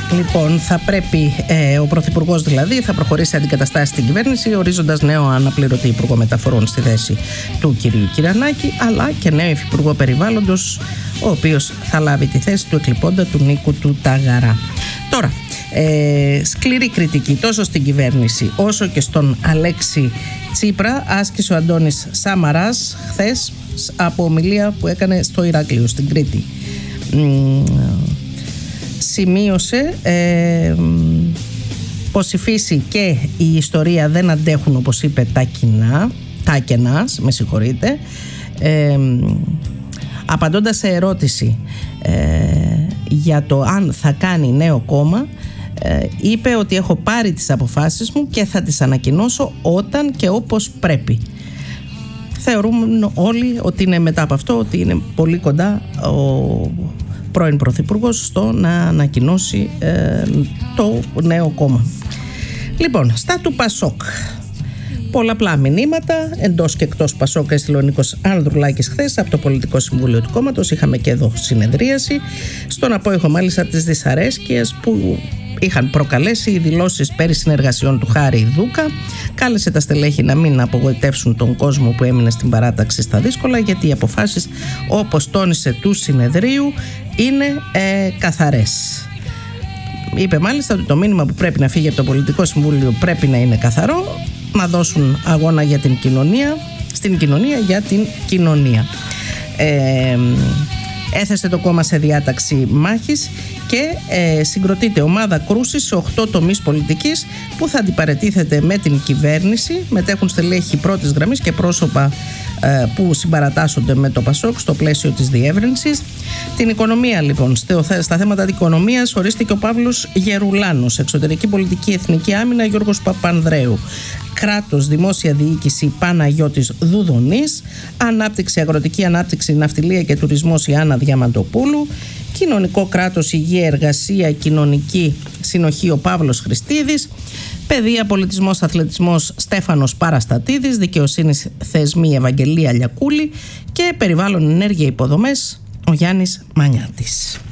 Λοιπόν, θα πρέπει ο Πρωθυπουργός δηλαδή θα προχωρήσει αντικαταστάσει στην κυβέρνηση, ορίζοντας νέο αναπληρωτή Υπουργό Μεταφορών στη θέση του κυρίου Κυρανάκη, αλλά και νέο Υφυπουργό Περιβάλλοντος, ο οποίος θα λάβει τη θέση του εκλειπώντα του Νίκου του Ταγαρά. Τώρα, σκληρή κριτική τόσο στην κυβέρνηση όσο και στον Αλέξη Τσίπρα άσκησε ο Αντώνης Σαμαράς χθες από ομιλία που έκανε στο Ηράκλειο, στην Κρήτη. Σημείωσε πως η φύση και η ιστορία δεν αντέχουν, όπως είπε, τα κενά, με συγχωρείτε. Απαντώντας σε ερώτηση για το αν θα κάνει νέο κόμμα, είπε ότι έχω πάρει τις αποφάσεις μου και θα τις ανακοινώσω όταν και όπως πρέπει. Θεωρούμε όλοι ότι είναι μετά από αυτό, ότι είναι πολύ κοντά ο πρώην Πρωθυπουργός στο να ανακοινώσει το νέο κόμμα. Λοιπόν, στα του Πασόκ, πολλαπλά μηνύματα εντός και εκτός Πασόκ έστειλε ο Νίκος Ανδρουλάκης χθες από το Πολιτικό Συμβούλιο του κόμματος. Είχαμε και εδώ συνεδρίαση. Στον απόϊχο μάλιστα τις δυσαρέσκειες που είχαν προκαλέσει οι δηλώσεις περί συνεργασιών του Χάρη Δούκα. Κάλεσε τα στελέχη να μην απογοητεύσουν τον κόσμο που έμεινε στην παράταξη στα δύσκολα, γιατί οι αποφάσεις, όπως τόνισε, του συνεδρίου είναι καθαρές. Είπε μάλιστα ότι το μήνυμα που πρέπει να φύγει από το Πολιτικό Συμβούλιο πρέπει να είναι καθαρό, να δώσουν αγώνα για την κοινωνία, στην κοινωνία για την κοινωνία. Έθεσε το κόμμα σε διάταξη μάχης και συγκροτείται ομάδα κρούσης σε 8 τομείς πολιτικής που θα αντιπαρατίθεται με την κυβέρνηση. Μετέχουν στελέχη πρώτης γραμμής και πρόσωπα που συμπαρατάσσονται με το Πασόκ στο πλαίσιο της διεύρυνσης. Την οικονομία, λοιπόν, στα θέματα της οικονομίας ορίστηκε ο Παύλος Γερουλάνος, εξωτερική πολιτική, εθνική άμυνα Γιώργος Παπανδρέου, κράτος, δημόσια διοίκηση Παναγιώτης Δουδονής, ανάπτυξη, αγροτική ανάπτυξη, ναυτιλία και τουρισμός Ιάννα Διαμαντοπούλου, κοινωνικό κράτος, υγεία, εργασία, κοινωνική συνοχή ο Παύλος Χριστίδης, παιδεία, πολιτισμός, αθλητισμός Στέφανος Παραστατίδης, δικαιοσύνης, θεσμοί Ευαγγελία Λιακούλη και περιβάλλον, ενέργεια, υποδομές ο Γιάννης Μανιάτης.